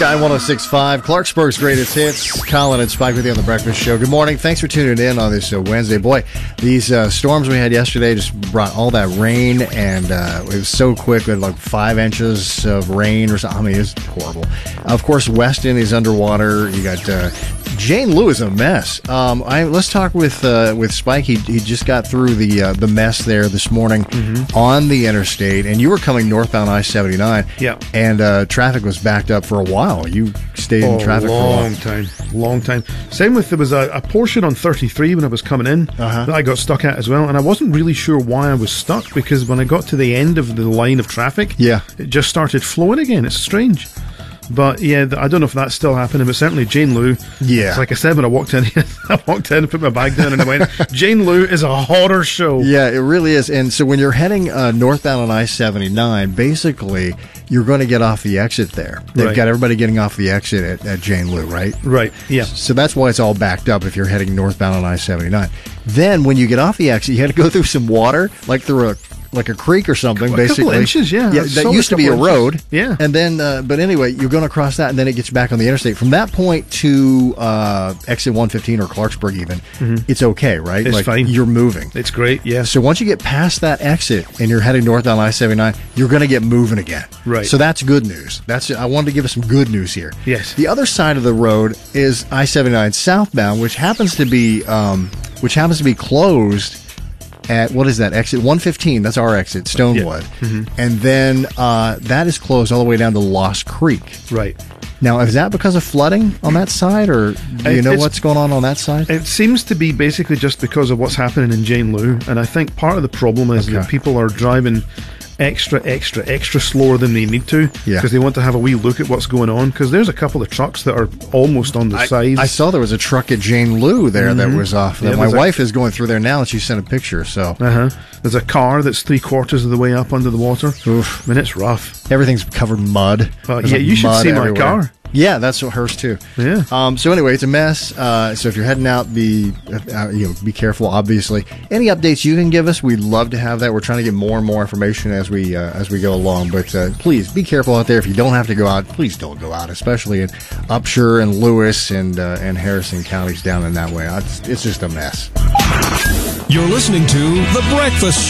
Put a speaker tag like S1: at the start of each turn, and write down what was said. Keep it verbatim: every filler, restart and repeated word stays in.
S1: Sky one oh six point five, Clarksburg's greatest hits. Colin and Spike with you on The Breakfast Show. Good morning. Thanks for tuning in on this uh, Wednesday. Boy, these uh, storms we had yesterday just brought all that rain, and uh, it was so quick. We had like five inches of rain or something. I mean, it was horrible. Of course, Weston is underwater. You got uh, Jane Lou is a mess. Um, I, let's talk with uh, with Spike. He, he just got through the uh, the mess there this morning mm-hmm. on the interstate, and you were coming northbound I seventy-nine.
S2: Yeah.
S1: And uh, traffic was backed up for a while. You stayed
S2: oh,
S1: in traffic for a while.
S2: long time, long time. Same with, there was a, a portion on thirty-three when I was coming in
S1: uh-huh.
S2: that I got stuck at as well, and I wasn't really sure why I was stuck, because when I got to the end of the line of traffic,
S1: yeah.
S2: it just started flowing again. It's strange. But yeah, I don't know if that's still happening, but certainly Jane Lou.
S1: Yeah.
S2: Like I said, when I walked in, I walked in and put my bag down and I went, Jane Lou is a horror show.
S1: Yeah, it really is. And so when you're heading uh, northbound on I seventy-nine, basically, you're going to get off the exit there. They've
S2: right.
S1: got everybody getting off the exit at, at Jane Lou, right?
S2: Right, yeah.
S1: So that's why it's all backed up if you're heading northbound on I seventy-nine. Then when you get off the exit, you had to go through some water, like through a like a creek or something,
S2: a
S1: basically.
S2: Couple inches, yeah.
S1: Yeah, that used to be a road.
S2: Inches. Yeah.
S1: And then, uh, but anyway, you're going to cross that, and then it gets back on the interstate. From that point to uh, exit one fifteen or Clarksburg even, mm-hmm. it's okay, right?
S2: It's
S1: like,
S2: fine.
S1: You're moving.
S2: It's great, yeah.
S1: So once you get past that exit and you're heading north on I seventy-nine, you're going to get moving again.
S2: Right.
S1: So that's good news. That's I wanted to give us some good news here.
S2: Yes.
S1: The other side of the road is I seventy-nine southbound, which happens to be um, which happens to be closed at, what is that, exit one fifteen, that's our exit, Stonewood.
S2: Yeah. Mm-hmm.
S1: And then uh, that is closed all the way down to Lost Creek.
S2: Right.
S1: Now, is that because of flooding on that side, or do you
S2: it,
S1: know what's going on on that side?
S2: It seems to be basically just because of what's happening in Jane Lou, and I think part of the problem is
S1: okay.
S2: that people are driving extra, extra, extra slower than they need to, because
S1: yeah.
S2: they want to have a wee look at what's going on, because there's a couple of trucks that are almost on the
S1: I,
S2: sides.
S1: I saw there was a truck at Jane Lou there mm-hmm. that was off. That
S2: yeah,
S1: my wife
S2: a,
S1: is going through there now, and she sent a picture. So
S2: uh-huh. There's a car that's three quarters of the way up under the water.
S1: Oof.
S2: I mean, it's rough.
S1: Everything's covered in mud.
S2: Uh, yeah,
S1: like
S2: you should see my
S1: everywhere.
S2: car.
S1: Yeah, that's what hers too.
S2: Yeah.
S1: Um, so anyway, it's a mess. Uh, so if you're heading out, be uh, you know, be careful. Obviously, any updates you can give us, we'd love to have that. We're trying to get more and more information as we uh, as we go along. But uh, please be careful out there. If you don't have to go out, please don't go out, especially in Upshur and Lewis and uh, and Harrison counties down in that way. It's, it's just a mess.
S3: You're listening to The Breakfast Show.